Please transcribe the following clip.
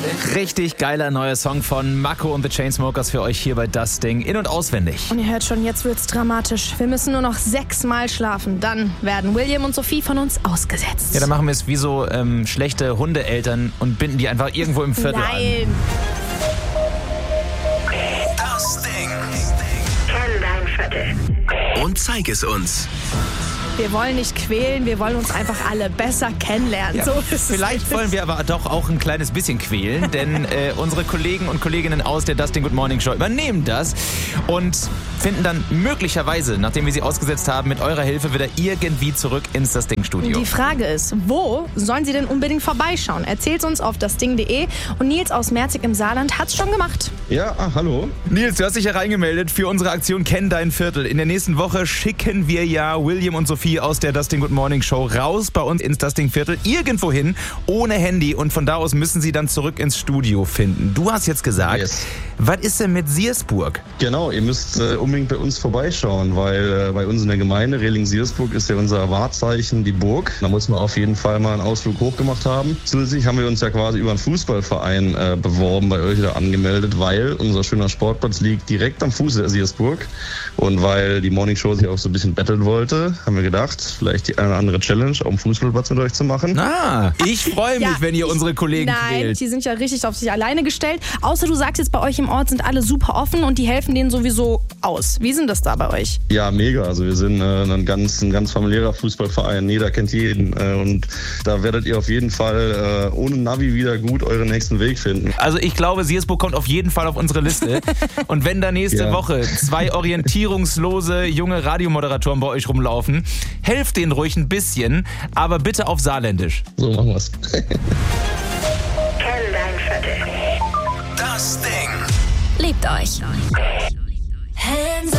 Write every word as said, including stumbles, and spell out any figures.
Richtig geiler neuer Song von Mako und The Chainsmokers für euch hier bei Das Ding. In- und auswendig. Und ihr hört schon, jetzt wird's dramatisch. Wir müssen nur noch sechsmal schlafen. Dann werden William und Sophie von uns ausgesetzt. Ja, dann machen wir es wie so ähm, schlechte Hundeeltern und binden die einfach irgendwo im Viertel Nein. an. Das Ding. Kenn dein Viertel. Und zeig es uns. Wir wollen nicht quälen, wir wollen uns einfach alle besser kennenlernen. Ja, so ist vielleicht es. wollen wir aber doch auch ein kleines bisschen quälen, denn äh, unsere Kollegen und Kolleginnen aus der Das Ding Good Morning Show übernehmen das und finden dann möglicherweise, nachdem wir sie ausgesetzt haben, mit eurer Hilfe wieder irgendwie zurück ins Das Ding Studio. Die Frage ist, wo sollen sie denn unbedingt vorbeischauen? Erzählt's uns auf dasding punkt de und Nils aus Merzig im Saarland hat's schon gemacht. Ja, ah, hallo. Nils, du hast dich ja reingemeldet für unsere Aktion Kenn dein Viertel. In der nächsten Woche schicken wir ja William und Sophie aus der Das Ding Good Morning Show raus bei uns ins Das Ding Viertel, irgendwo hin, ohne Handy, und von da aus müssen sie dann zurück ins Studio finden. Du hast jetzt gesagt, Yes. Was ist denn mit Siersburg? Genau, ihr müsst äh, unbedingt bei uns vorbeischauen, weil äh, bei uns in der Gemeinde Reling-Siersburg ist ja unser Wahrzeichen die Burg. Da muss man auf jeden Fall mal einen Ausflug hochgemacht haben. Zusätzlich haben wir uns ja quasi über einen Fußballverein äh, beworben, bei euch da angemeldet, weil unser schöner Sportplatz liegt direkt am Fuße der Siersburg. Und weil die Morning Show sich auch so ein bisschen battlen wollte, haben wir gedacht, vielleicht die eine oder andere Challenge auf dem Fußballplatz mit euch zu machen. Ah, ich freue mich, Ja, wenn ihr ich- unsere Kollegen Nein, quält. die sind ja richtig auf sich alleine gestellt. Außer du sagst jetzt, bei euch im Ort sind alle super offen und die helfen denen sowieso aus. Wie sind das da bei euch? Ja, mega. Also wir sind äh, ein, ganz, ein ganz familiärer Fußballverein. Jeder kennt jeden. Äh, und da werdet ihr auf jeden Fall äh, ohne Navi wieder gut euren nächsten Weg finden. Also ich glaube, Siersburg kommt auf jeden Fall auf unsere Liste. Und wenn da nächste Ja. Woche zwei orientierungslose junge Radiomoderatoren bei euch rumlaufen, helft denen ruhig ein bisschen, aber bitte auf Saarländisch. So machen wir's. Kenn dein Viertel. Das Ding. Liebt euch. Hands